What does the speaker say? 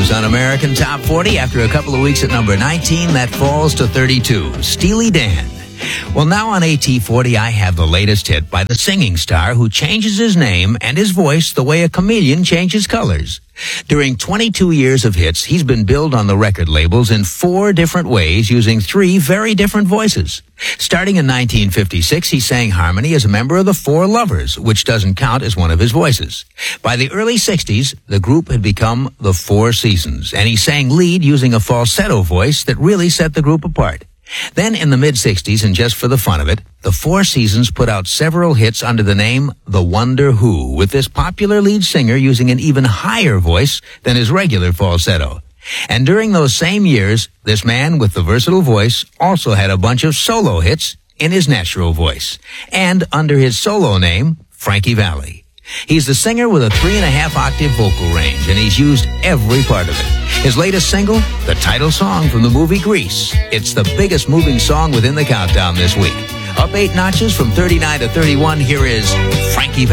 news on American Top 40. After a couple of weeks at number 19, that falls to 32. Steely Dan. Well, now on AT40, I have the latest hit by the singing star who changes his name and his voice the way a chameleon changes colors. During 22 years of hits, he's been billed on the record labels in 4 different ways using 3 very different voices. Starting in 1956, he sang harmony as a member of the Four Lovers, which doesn't count as one of his voices. By the early 60s, the group had become the Four Seasons, and he sang lead using a falsetto voice that really set the group apart. Then in the mid-60s, and just for the fun of it, the Four Seasons put out several hits under the name The Wonder Who, with this popular lead singer using an even higher voice than his regular falsetto. And during those same years, this man with the versatile voice also had a bunch of solo hits in his natural voice, and under his solo name, Frankie Valli. He's the singer with a 3.5-octave vocal range, and he's used every part of it. His latest single, the title song from the movie Grease. It's the biggest moving song within the countdown this week. Up 8 notches from 39 to 31, here is Frankie Valli.